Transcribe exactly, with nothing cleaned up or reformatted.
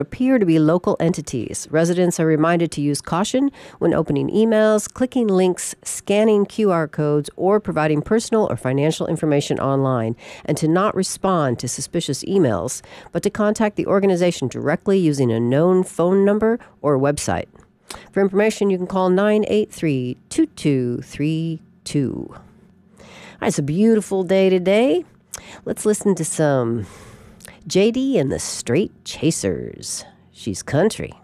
appear to be local entities. Residents are reminded to use caution when opening emails, clicking links, scanning Q R codes, or providing personal or financial information online, and to not respond to suspicious emails, but to contact the organization directly using a known phone number or website. For information, you can call nine eight three, two two three two. It's a beautiful day today. Let's listen to some J D and the Straight Chasers. She's country.